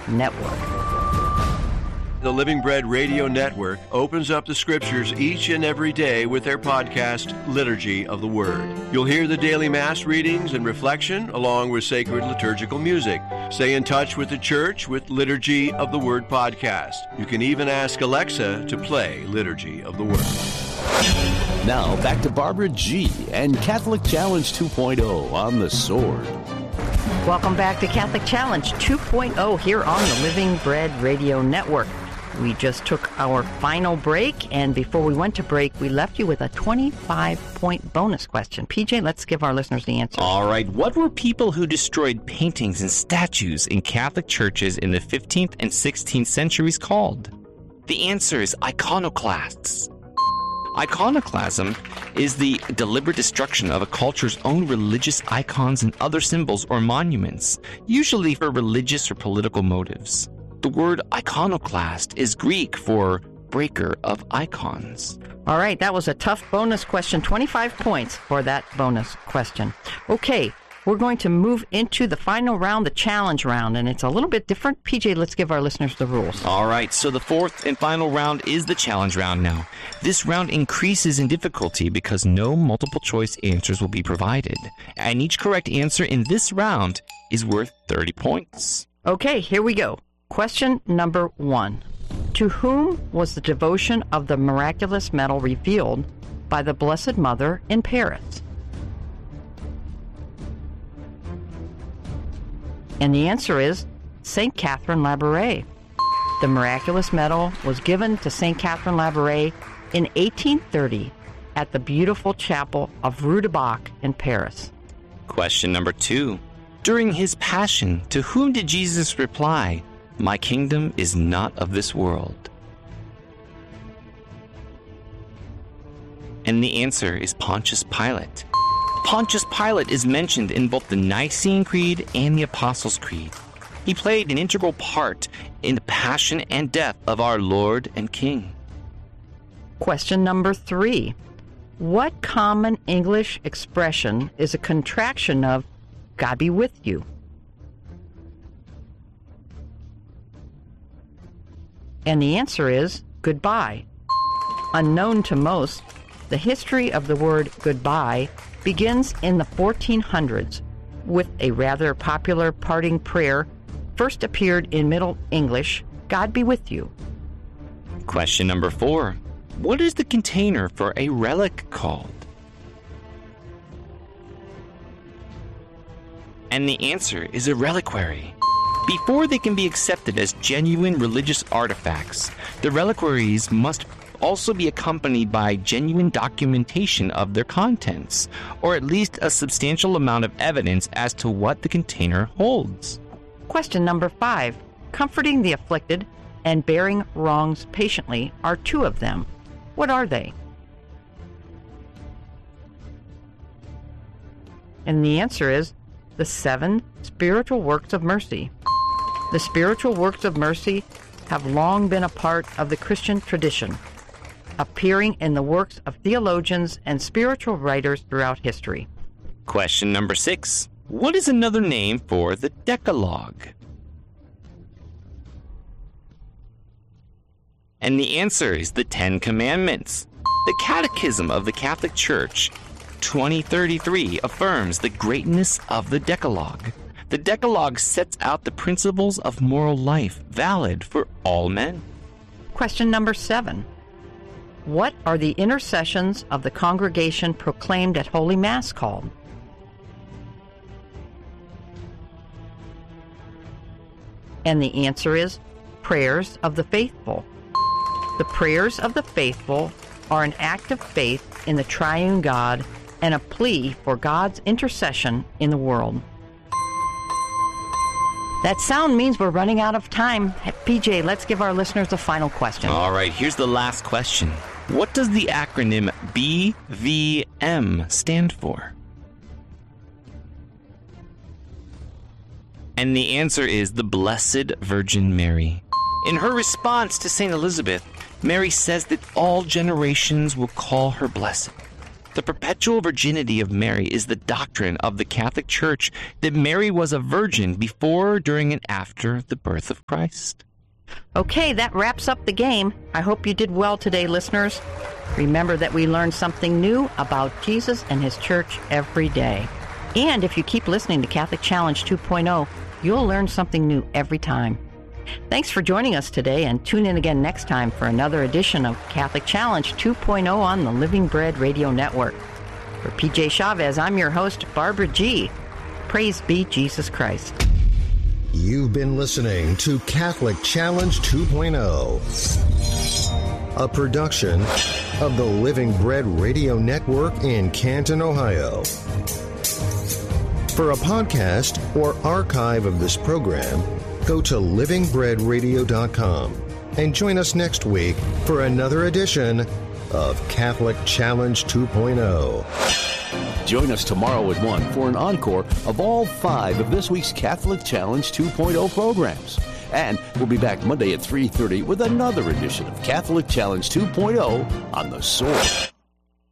Network. The Living Bread Radio Network opens up the Scriptures each and every day with their podcast, Liturgy of the Word. You'll hear the daily Mass readings and reflection along with sacred liturgical music. Stay in touch with the Church with Liturgy of the Word podcast. You can even ask Alexa to play Liturgy of the Word. Now back to Barbara G. and Catholic Challenge 2.0 on the Sword. Welcome back to Catholic Challenge 2.0 here on the Living Bread Radio Network. We just took our final break, and before we went to break, we left you with a 25-point bonus question. PJ, let's give our listeners the answer. All right. What were people who destroyed paintings and statues in Catholic churches in the 15th and 16th centuries called? The answer is iconoclasts. Iconoclasm is the deliberate destruction of a culture's own religious icons and other symbols or monuments, usually for religious or political motives. The word iconoclast is Greek for breaker of icons. All right, that was a tough bonus question. 25 points for that bonus question. Okay, we're going to move into the final round, the challenge round, and it's a little bit different. PJ, let's give our listeners the rules. All right, so the fourth and final round is the challenge round now. This round increases in difficulty because no multiple choice answers will be provided, and each correct answer in this round is worth 30 points. Okay, here we go. Question number 1. To whom was the devotion of the miraculous medal revealed by the Blessed Mother in Paris? And the answer is St. Catherine Labouré. The miraculous medal was given to St. Catherine Labouré in 1830 at the beautiful chapel of Rue du Bac in Paris. Question number 2. During his passion, to whom did Jesus reply, "My kingdom is not of this world"? And the answer is Pontius Pilate. Pontius Pilate is mentioned in both the Nicene Creed and the Apostles' Creed. He played an integral part in the passion and death of our Lord and King. Question number 3. What common English expression is a contraction of "God be with you"? And the answer is goodbye. Unknown to most, the history of the word goodbye begins in the 1400s with a rather popular parting prayer first appeared in Middle English, "God be with you." Question number 4. What is the container for a relic called? And the answer is a reliquary. Before they can be accepted as genuine religious artifacts, the reliquaries must also be accompanied by genuine documentation of their contents, or at least a substantial amount of evidence as to what the container holds. Question number 5. Comforting the afflicted and bearing wrongs patiently are two of them. What are they? And the answer is the 7 spiritual works of mercy. The spiritual works of mercy have long been a part of the Christian tradition, appearing in the works of theologians and spiritual writers throughout history. Question number 6. What is another name for the Decalogue? And the answer is the 10 Commandments. The Catechism of the Catholic Church, 2033, affirms the greatness of the Decalogue. The Decalogue sets out the principles of moral life valid for all men. Question number 7. What are the intercessions of the congregation proclaimed at Holy Mass called? And the answer is prayers of the faithful. The prayers of the faithful are an act of faith in the triune God and a plea for God's intercession in the world. That sound means we're running out of time. PJ, let's give our listeners a final question. All right, here's the last question. What does the acronym BVM stand for? And the answer is the Blessed Virgin Mary. In her response to St. Elizabeth, Mary says that all generations will call her blessed. The perpetual virginity of Mary is the doctrine of the Catholic Church that Mary was a virgin before, during, and after the birth of Christ. Okay, that wraps up the game. I hope you did well today, listeners. Remember that we learn something new about Jesus and his church every day. And if you keep listening to Catholic Challenge 2.0, you'll learn something new every time. Thanks for joining us today, and tune in again next time for another edition of Catholic Challenge 2.0 on the Living Bread Radio Network. For PJ Chavez, I'm your host, Barbara G. Praise be Jesus Christ. You've been listening to Catholic Challenge 2.0, a production of the Living Bread Radio Network in Canton, Ohio. For a podcast or archive of this program, go to livingbreadradio.com and join us next week for another edition of Catholic Challenge 2.0. Join us tomorrow at 1 for an encore of all 5 of this week's Catholic Challenge 2.0 programs. And we'll be back Monday at 3:30 with another edition of Catholic Challenge 2.0 on The Sword.